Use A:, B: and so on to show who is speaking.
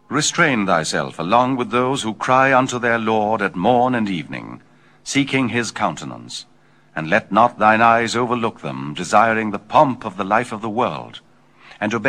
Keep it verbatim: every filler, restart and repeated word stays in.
A: Restrain thyself along with those who cry unto their Lord at morn and evening, seeking his countenance. And let not thine eyes overlook them, desiring the pomp of the life of the world, and obey